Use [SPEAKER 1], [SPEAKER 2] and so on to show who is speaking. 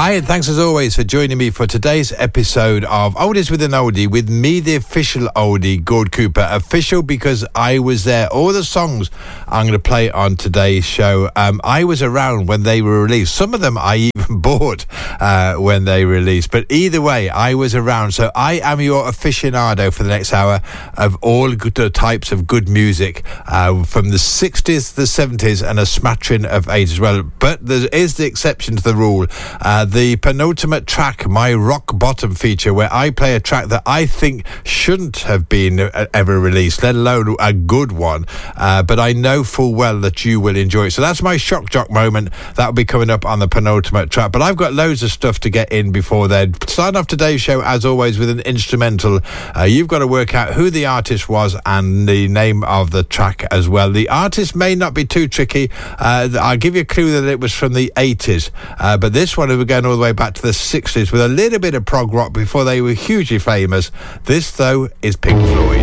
[SPEAKER 1] Hi, and thanks as always for joining me for today's episode of Oldies with an Oldie, with me, the official oldie, Gord Cooper. Official because I was there. All the songs I'm going to play on today's show, I was around when they were released. Some of them I even bought when they released. But either way, I was around. So I am your aficionado for the next hour of all good types of good music from the 60s, the 70s, and a smattering of 80s as well. But there is the exception to the rule. The penultimate track, my rock bottom feature, where I play a track that I think shouldn't have been ever released, let alone a good one. But I know full well that you will enjoy it. So that's my shock jock moment. That'll be coming up on the penultimate track. But I've got loads of stuff to get in before then. Starting off today's show, as always, with an instrumental. You've got to work out who the artist was and the name of the track as well. The artist may not be too tricky. I'll give you a clue that it was from the 80s. But this one, we're going all the way back to the 60s with a little bit of prog rock before they were hugely famous. This, though, is Pink Floyd.